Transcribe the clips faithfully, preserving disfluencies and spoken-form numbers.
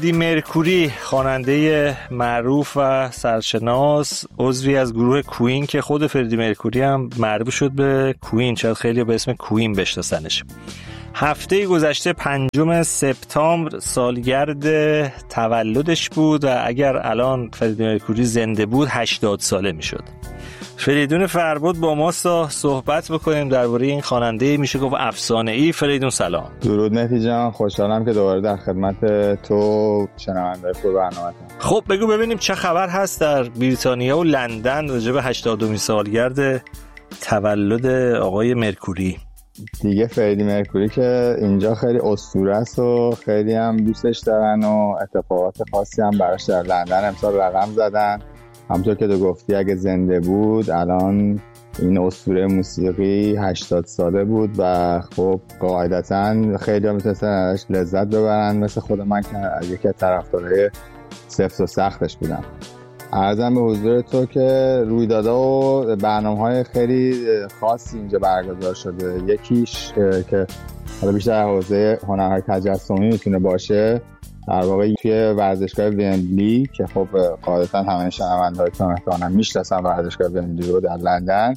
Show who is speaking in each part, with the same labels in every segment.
Speaker 1: فردی مرکوری، خواننده معروف و سرشناس، عضوی از گروه کوین که خود فردی مرکوری هم معروف شد به کوین، شاید خیلی به اسم کوین بشناسنش. هفته گذشته پنجم سپتامبر سالگرد تولدش بود و اگر الان فردی مرکوری زنده بود هشتاد ساله میشد. فریدون فربود با ما صحبت بکنیم درباره این خواننده میشه گفت افسانه‌ای. فریدون سلام.
Speaker 2: درود مهدی جان، خوشحالم که دوباره در خدمت تو شنونده تو برنامه‌تم.
Speaker 1: خب بگو ببینیم چه خبر هست در بریتانیا و لندن راجع به هشتادمین سالگرد تولد آقای مرکوری.
Speaker 2: دیگه فردی مرکوری که اینجا خیلی اسطوره است و خیلی هم دوستش دارن و اتفاقات خاصی هم براش در لندن امسال رقم زدن. همونطور که تو گفتی اگه زنده بود الان این اسطوره موسیقی هشتاد ساله بود و خب قاعدتاً خیلی هم میتونستن ازش لذت ببرن، مثل خود من که یکی از طرفدارای سفت و سختش بودم. عرضم به حضور تو که رویدادها و برنامه‌های خیلی خاصی اینجا برگزار شده. یکیش که حالا بیشتر حوزه هنرهای تجسمی میتونه باشه، در واقع توی ورزشگاه ومبلی که خب قاعدتاً همه شنونده‌هاتون احتمالاً میشناسن ورزشگاه ومبلی رو در لندن،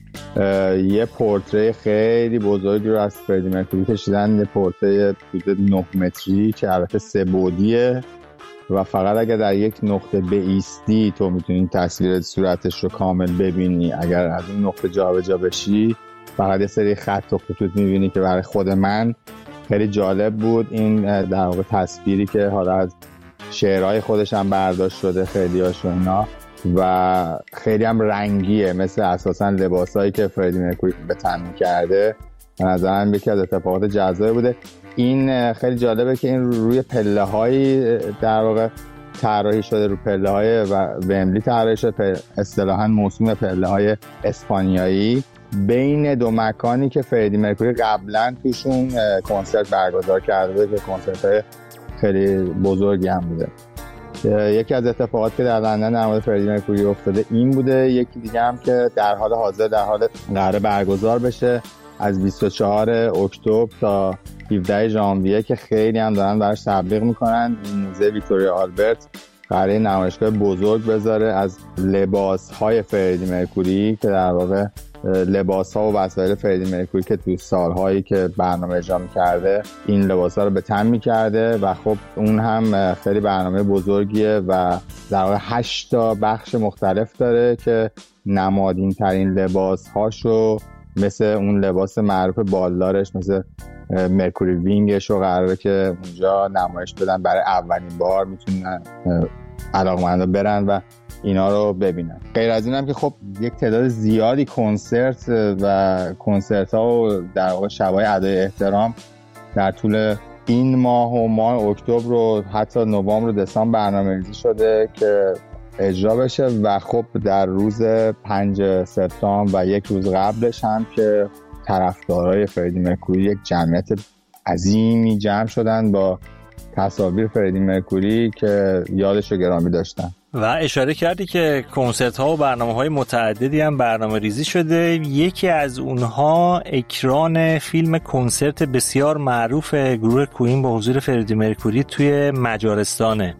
Speaker 2: یه پورتری خیلی بزرگی رو از فردی مرکوری کشیدن. یه پورتری حدود نه متری که البته سه بعدیه و فقط اگر در یک نقطه بایستی تو میتونی تصویر صورتش رو کامل ببینی. اگر از اون نقطه جابجا بشی فقط یه سری خط و خطوط میبینی که برای خود من خیلی جالب بود. این در واقع تصویری که حالا از شعرهای خودش هم برداشت شده خیلی هاشو اینا و خیلی هم رنگیه، مثل اساسا لباسایی که فردی مرکوری به تن می‌کرده. به نظرم یکی از اتفاقات جذابی بوده. این خیلی جالبه که این روی پله‌های در واقع طراحی شده، رو پله‌های ومبلی طراحی شده، اصطلاحاً موسوم پله‌های اسپانیایی بین دو مکانی که فردی مرکوری قبلا توشون کنسرت برگزار کرده بود که کنسرت‌های خیلی بزرگی هم بوده. یکی از اتفاقاتی که در لندن در مورد فردی مرکوری افتاده این بوده. یکی دیگه هم که در حال حاضر در حال قرار برگزار بشه از بیست و چهارم اکتبر تا هفدهم ژانویه که خیلی هم دارن براش تبلیغ میکنن. موزه ویکتوریا آلبرت قراره نمایشگاه بزرگ بذاره از لباس‌های فردی مرکوری که در واقع لباس‌ها و وسایل فردی مرکوری که تو سال‌هایی که برنامه اجرا می‌کرده این لباس‌ها رو به تن می‌کرده و خب اون هم خیلی برنامه بزرگیه و در واقع هشت تا بخش مختلف داره که نمادین‌ترین لباس‌هاشو مثل اون لباس معروف بالدارش مثل مرکوری وینگش رو قراره که اونجا نمایش بدن. برای اولین بار میتونن علاقمندا برن و اینا رو ببینن. غیر از این هم که خب یک تعداد زیادی کنسرت و کنسرت ها و در واقع شبای ادای احترام در طول این ماه و ماه اکتبر و حتی نوامبر و دسامبر برنامه‌ریزی شده که اجرا بشه و خب در روز پنجم سپتامبر و یک روز قبلش هم که طرفدارای فردی مرکوری یک جمعیت عظیمی جمع شدن با تصاویر فردی مرکوری که یادش رو گرامی داشتن.
Speaker 1: و اشاره کردی که کنسرت ها و برنامه های متعددی هم برنامه ریزی شده. یکی از اونها اکران فیلم کنسرت بسیار معروف گروه کوین با حضور فردی مرکوری توی مجارستانه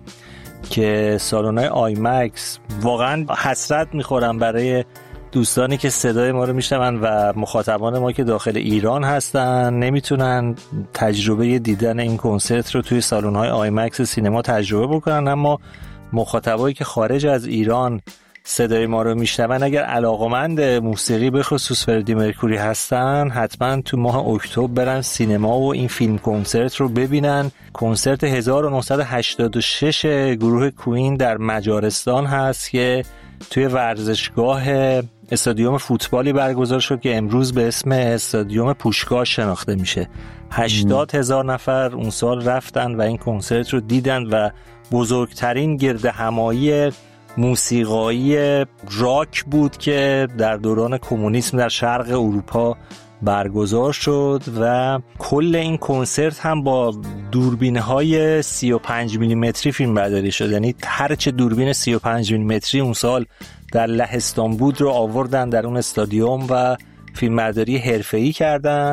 Speaker 1: که سالن‌های آی مکس. واقعا حسرت میخورم برای دوستانی که صدای ما رو میشنون و مخاطبان ما که داخل ایران هستن نمیتونن تجربه دیدن این کنسرت رو توی سالن‌های آی مکس سینما تجربه بکنن، اما مخاطبایی که خارج از ایران صدای ما رو میشنون اگر علاقمند موسیقی به خصوص فردی مرکوری هستن حتما تو ماه اکتبر برن سینما و این فیلم کنسرت رو ببینن. کنسرت هزار و نهصد و هشتاد و شش گروه کوین در مجارستان هست که توی ورزشگاه استادیوم فوتبالی برگزار شد که امروز به اسم استادیوم پوشگاه شناخته میشه. هشتاد هزار نفر اون سال رفتن و این کنسرت رو دیدن و بزرگترین گرد همایی موسیقایی راک بود که در دوران کمونیسم در شرق اروپا برگزار شد و کل این کنسرت هم با دوربین‌های سی و پنج میلیمتری فیلم برداری شد. یعنی هر چه دوربین سی و پنج میلیمتری اون سال در لهستان بود رو آوردن در اون استادیوم و فیلمبرداری حرفه‌ای کردن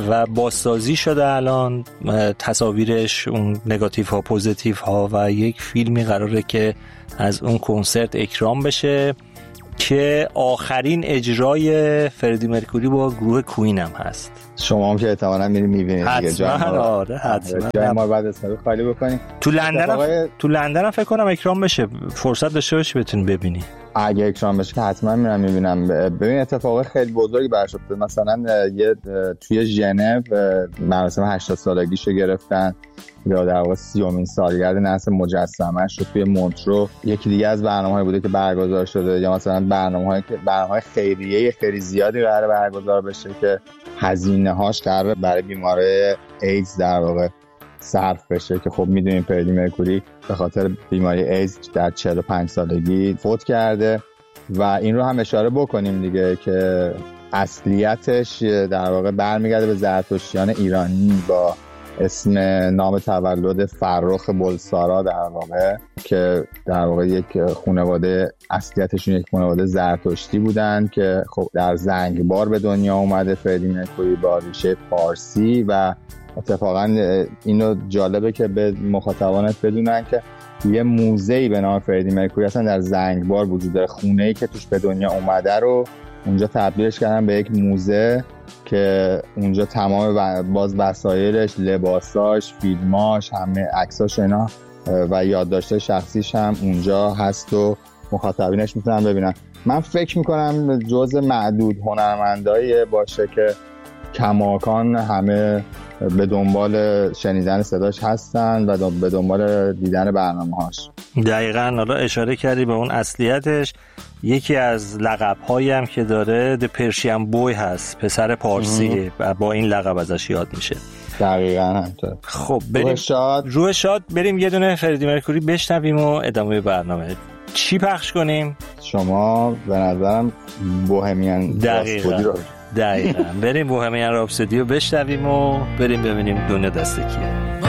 Speaker 1: و بازسازی شده الان، تصاویرش، اون نگاتیو ها، پوزیتیو ها، و یک فیلمی قراره که از اون کنسرت اکرام بشه که آخرین اجرای فردی مرکوری با گروه کوین هم هست.
Speaker 2: شما هم که احتمالاً میرید میبینید دیگه.
Speaker 1: حتما آره حتما.
Speaker 2: جای ما بعد اسمو خالی بکنیم.
Speaker 1: تو لندن هم... تو لندن هم فکر کنم اکرام بشه، فرصت داشته باشی بتونی ببینی.
Speaker 2: اگه اکرام بشه که حتما میرم میبینم. ببین اتفاق خیلی بزرگی برش افتاد. مثلا یه توی ژنو مراسم هشتاد سالگیشو گرفتن یا در واقع سیومین سالگرد نصب مجسمه‌اش رو توی مونترو. یکی دیگه از برنامه‌های بوده که برگزار شده، یا مثلا برنامه‌های که برنامه‌های خیریه خیلی زیادی قراره برگزار بشه که هزینه‌هاش قراره برای بیماری ایدز در واقع صرف بشه، که خب میدونیم فردی مرکوری به خاطر بیماری ایدز در چهل و پنج سالگی فوت کرده و این رو هم اشاره بکنیم دیگه که اصلیتش در واقع برمیگرده به زرتشتیان ایرانی با اسم نام تولد فرخ بلسارا در واقع، که در واقع یک خانواده اصلیتشون یک خانواده زرتشتی بودن که خب در زنگبار به دنیا اومده فردی مرکوری با ریشه پارسی. و اتفاقا اینو جالبه که به مخاطبانت بدونن که یه موزه‌ای به نام فردی مرکوری اصلا در زنگبار وجود داره. خونه‌ای که توش به دنیا اومده رو اونجا تبدیلش کردن به یک موزه که اونجا تمام باز وسایلش، لباساش، فیلماش، همه عکساش اینا و یادداشت شخصیش هم اونجا هست و مخاطبینش میتونن ببینن. من فکر میکنم جزء معدود هنرمندایی باشه که کماکان همه به دنبال شنیدن صداش هستن و به دنبال دیدن برنامه‌هاش.
Speaker 1: دقیقاً. حالا اشاره کردی به اون اصلیتش. یکی از لقب‌هایی هم که داره د پرشین بوی هست، پسر پارسی، و با این لقب ازش یاد میشه.
Speaker 2: دقیقاً همینطور.
Speaker 1: خب بریم روح شاد. روح شاد بریم یه دونه فردی مرکوری بشنویم و ادامه برنامه. چی پخش کنیم؟
Speaker 2: شما به نظرم بوهمیان راپسودی رو
Speaker 1: دقیقاً بریم بوهمیان راپسودی رو بشنویم و بریم ببینیم دنیا دست کیه.